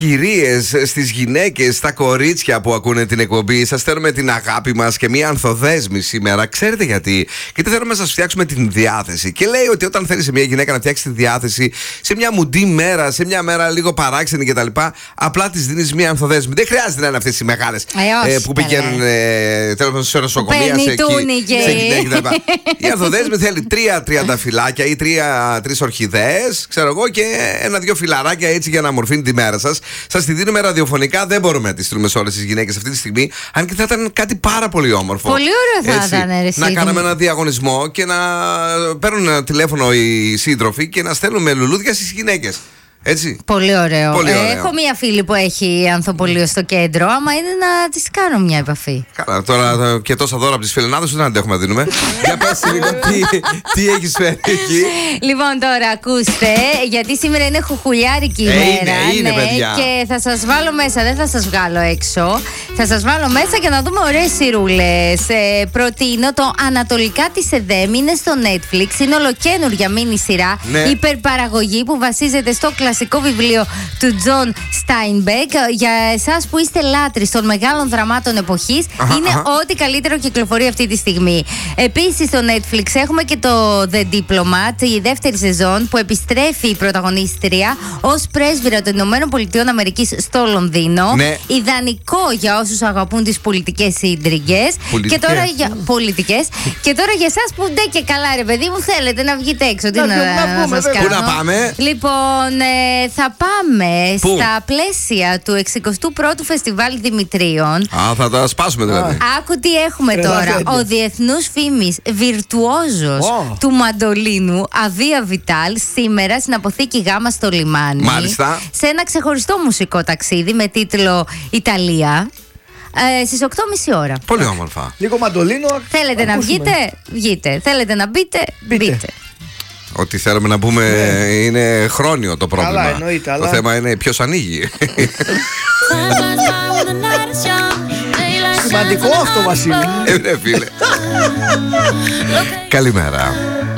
Κυρίες, στις γυναίκες, στα κορίτσια που ακούνε την εκπομπή, σας στέλνουμε την αγάπη μας και μια ανθοδέσμη σήμερα. Ξέρετε γιατί? Γιατί θέλουμε να σας φτιάξουμε την διάθεση. Και λέει ότι όταν θέλει σε μια γυναίκα να φτιάξει τη διάθεση σε μια μουντή μέρα, σε μια μέρα λίγο παράξενη κτλ., απλά της δίνεις μια ανθοδέσμη. Δεν χρειάζεται να είναι αυτές οι μεγάλες που πηγαίνουν σε νοσοκομεία, σε γυναίκες κτλ. Η ανθοδέσμη θέλει 3 τριανταφυλάκια ή 3 ορχιδέες, ξέρω εγώ, και 1-2 φιλαράκια έτσι για να αμορφύνει τη μέρα σας. Σας τη δίνουμε ραδιοφωνικά, δεν μπορούμε να τη στείλουμε σε όλες τις γυναίκες αυτή τη στιγμή. Αν και θα ήταν κάτι πάρα πολύ όμορφο. Πολύ ωραίο θα ήταν, να κάναμε ένα διαγωνισμό και να παίρνουν ένα τηλέφωνο οι σύντροφοι και να στέλνουμε λουλούδια στις γυναίκες. Έτσι. Πολύ ωραίο. Πολύ ωραίο. Έχω μία φίλη που έχει ανθοπολείο στο κέντρο. Άμα είναι να της κάνω μια επαφή. Καλά, τώρα και τόσα δώρα από τις φιλενάδες δεν αντέχουμε να δίνουμε. Για πες λίγο τι έχεις φέρει εκεί. Λοιπόν, τώρα ακούστε, γιατί σήμερα είναι χουχουλιάρικη ημέρα. Είναι, παιδιά. Και θα σας βάλω μέσα, δεν θα σας βγάλω έξω. Θα σας βάλω μέσα και να δούμε ωραίες σειρούλες. Προτείνω το Ανατολικά της ΕΔΕΜ, είναι στο Netflix. Είναι ολοκαίνουργια μίνι σειρά. Ναι. Υπερπαραγωγή που βασίζεται στο κλασικό βιβλίο του Τζον Στάινμπεκ. Για εσάς που είστε λάτρεις των μεγάλων δραμάτων εποχής, είναι ό,τι καλύτερο κυκλοφορεί αυτή τη στιγμή. Επίσης στο Netflix έχουμε και το The Diplomat, η δεύτερη σεζόν, που επιστρέφει η πρωταγωνίστρια ως πρέσβυρα των Ηνωμένων Πολιτειών Αμερικής στο Λονδίνο. Ναι. Ιδανικό για όσους αγαπούν τις πολιτικές ίντριγκες. Και τώρα για πολιτικές. Και τώρα για εσάς που ντε και καλά, ρε παιδί μου, θέλετε να βγείτε έξω. Τι να σας κάνω. Πού να πάμε? Λοιπόν, θα πάμε στα πλαίσια του 61ου Φεστιβάλ Δημητρίων. Θα τα σπάσουμε δηλαδή. Άκου τι έχουμε τώρα. Ο διεθνούς φήμης βιρτουόζος του μαντολίνου, Αβία Βιτάλ, σήμερα στην αποθήκη Γάμα στο λιμάνι. Μάλιστα. Σε ένα ξεχωριστό μουσικό ταξίδι με τίτλο Ιταλία. Στις 8.30 ώρα. Πολύ όμορφα. Λίγο μαντολίνο. Θέλετε να βγείτε, βγείτε. Θέλετε να μπείτε. Ότι θέλουμε να πούμε είναι χρόνιο το πρόβλημα. Καλά, εννοείται, το θέμα είναι ποιος ανοίγει. Σημαντικό αυτό, Βασίλη. Φίλε. Καλημέρα.